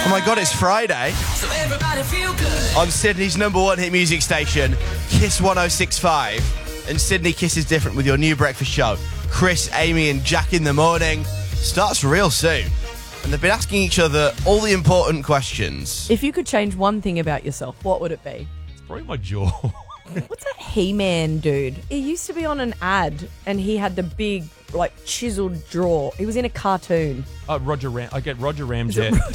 Oh my God, it's Friday. So everybody feel good. On Sydney's number one hit music station, Kiss 106.5. And Sydney Kiss is different with your new breakfast show. Chris, Amy and Jack in the morning starts real soon. And they've been asking each other all the important questions. If you could change one thing about yourself, what would it be? It's probably my jaw. What's that He-Man dude? He used to be on an ad and he had the big, chiseled jaw. He was in a cartoon. Roger Ram. I get Roger Ramjet.